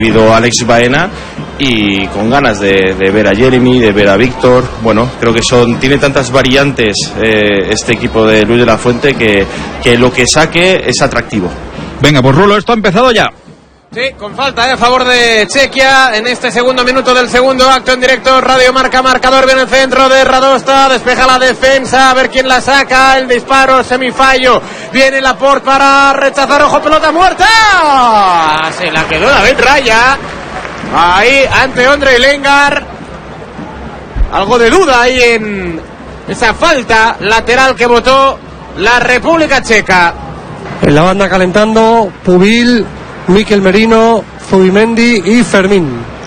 Alex Baena, y con ganas de ver a Jeremy, de ver a Víctor. Bueno, creo que tiene tantas variantes este equipo de Luis de la Fuente que lo que saque es atractivo. Venga, pues Rulo, esto ha empezado ya. Sí, con falta a favor de Chequia en este segundo minuto del segundo acto en directo. Radio Marca Marcador, viene el centro de Radosta, despeja la defensa, a ver quién la saca, el disparo, semifallo, viene Laporte para rechazar, ojo, pelota muerta, se la quedó David Raya, ahí ante Ondrej Lengar, algo de duda ahí en esa falta lateral que votó la República Checa. En la banda calentando, Pubil, Mikel Merino, Zubimendi y Fermín.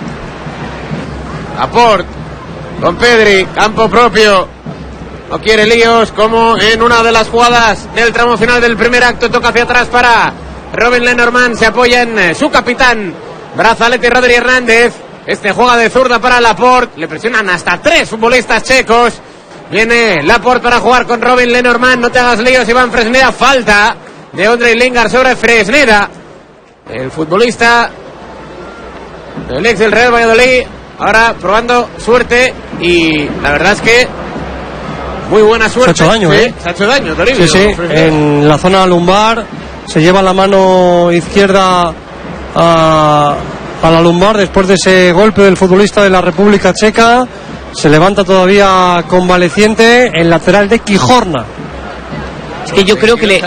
Laporte con Pedri, campo propio, no quiere líos, como en una de las jugadas del tramo final del primer acto. Toca hacia atrás para Robin Lenormand, se apoya en su capitán Brazalete Rodri Hernández. Este juega de zurda para Laporte, le presionan hasta 3 futbolistas checos. Viene Laporte para jugar con Robin Lenormand, no te hagas líos, Iván Fresneda. Falta de Ondrej Lengar sobre Fresneda, el futbolista del ex del Real Valladolid, ahora probando suerte, y la verdad es que muy buena suerte. Se ha hecho daño, sí, se ha hecho daño, Toribio. Sí, en la zona lumbar, se lleva la mano izquierda a la lumbar después de ese golpe del futbolista de la República Checa. Se levanta todavía convaleciente, el lateral de Quijorna. Es que yo creo que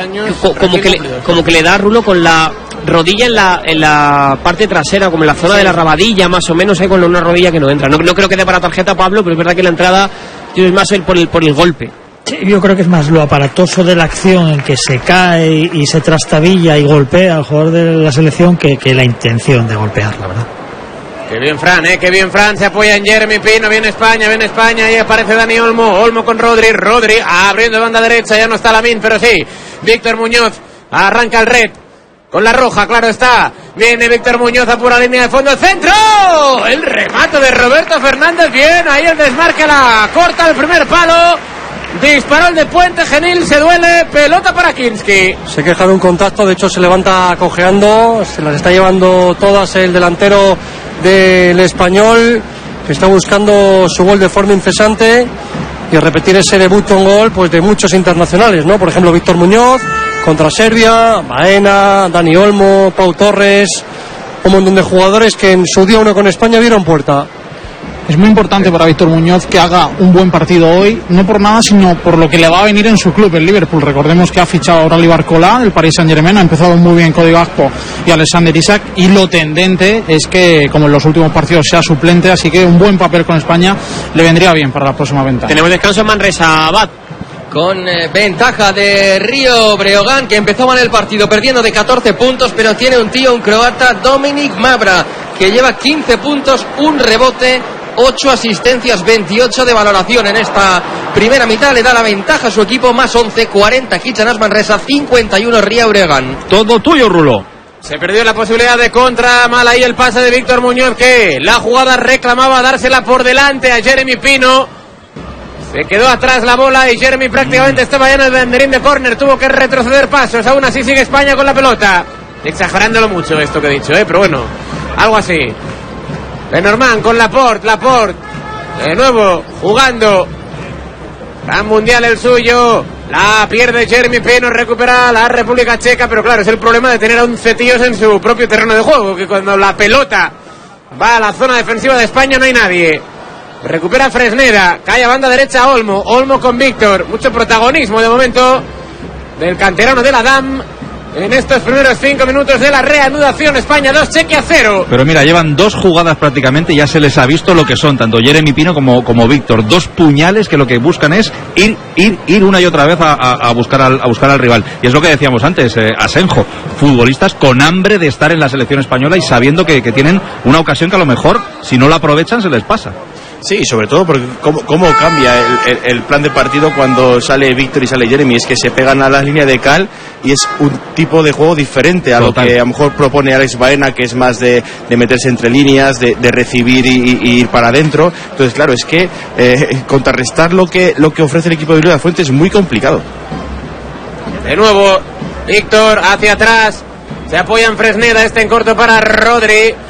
como que le da Rulo con la rodilla en la parte trasera, como en la zona de la rabadilla, más o menos, con una rodilla que no entra. No creo que dé para tarjeta Pablo, pero es verdad que la entrada es más por el golpe. Sí, yo creo que es más lo aparatoso de la acción, en que se cae y se trastabilla y golpea al jugador de la selección que la intención de golpear, la verdad. Qué bien Fran, se apoya en Jeremy Pino, viene España, y aparece Dani Olmo con Rodri, abriendo banda derecha, ya no está Lamine, pero sí, Víctor Muñoz, arranca el red, con la roja, claro está, viene Víctor Muñoz a pura línea de fondo, el centro, el remate de Roberto Fernández, bien, ahí el desmarque, la corta el primer palo, disparó el de Puente Genil, se duele, pelota para Kinski. Se queja de un contacto, de hecho se levanta cojeando, se las está llevando todas el delantero del Español, que está buscando su gol de forma incesante y repetir ese debut con gol pues de muchos internacionales, ¿no? Por ejemplo, Víctor Muñoz contra Serbia, Baena, Dani Olmo, Pau Torres, un montón de jugadores que en su día uno con España vieron puerta. Es muy importante para Víctor Muñoz que haga un buen partido hoy, no por nada, sino por lo que le va a venir en su club, el Liverpool. Recordemos que ha fichado a Aureli Barcola del Paris Saint-Germain, ha empezado muy bien Cody Gakpo y Alexander Isak, y lo tendente es que, como en los últimos partidos, sea suplente, así que un buen papel con España le vendría bien para la próxima ventana. Tenemos descanso en Manresa, Abad. Con ventaja de Río Breogán, que empezó mal el partido perdiendo de 14 puntos, pero tiene un croata, Dominik Mavra, que lleva 15 puntos, un rebote, 8 asistencias, 28 de valoración en esta primera mitad. Le da la ventaja a su equipo, más 11, 40 Kitchener Manresa, 51 Río Breogán. Todo tuyo, Rulo. Se perdió la posibilidad de contra, mal ahí el pase de Víctor Muñoz, que la jugada reclamaba dársela por delante a Jeremy Pino. Se quedó atrás la bola y Jeremy prácticamente estaba ya en el banderín de córner, tuvo que retroceder pasos, aún así sigue España con la pelota. Exagerándolo mucho esto que he dicho, pero bueno, algo así. Lenormand con Laporte, de nuevo jugando, gran mundial el suyo, la pierde Jeremy Pino, recupera la República Checa, pero claro, es el problema de tener a 11 tíos en su propio terreno de juego, que cuando la pelota va a la zona defensiva de España no hay nadie. Recupera Fresneda, cae a banda derecha Olmo con Víctor, mucho protagonismo de momento del canterano de la DAM en estos primeros 5 minutos de la reanudación. España 2, Chequia 0. Pero mira, llevan 2 jugadas prácticamente, ya se les ha visto lo que son tanto Jeremy Pino como Víctor, 2 puñales que lo que buscan es ir una y otra vez a buscar al rival. Y es lo que decíamos antes, Asenjo, futbolistas con hambre de estar en la selección española y sabiendo que tienen una ocasión que a lo mejor si no la aprovechan se les pasa. Sí, sobre todo porque cómo cambia el plan de partido cuando sale Víctor y sale Jeremy. Es que se pegan a las líneas de cal y es un tipo de juego diferente a Total. Lo que a lo mejor propone Alex Baena, que es más de meterse entre líneas, de recibir y ir para adentro. Entonces, claro, es que contrarrestar lo que ofrece el equipo de Luis de la Fuente es muy complicado. De nuevo, Víctor hacia atrás, se apoya en Fresneda, en corto para Rodri.